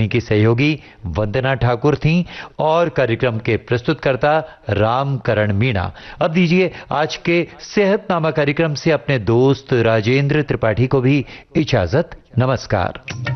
वहीं की सहयोगी वंदना ठाकुर थीं और कार्यक्रम के प्रस्तुतकर्ता रामकरण मीणा। अब दीजिए आज के सेहतनामा कार्यक्रम से अपने दोस्त राजेंद्र त्रिपाठी को भी इजाजत। नमस्कार।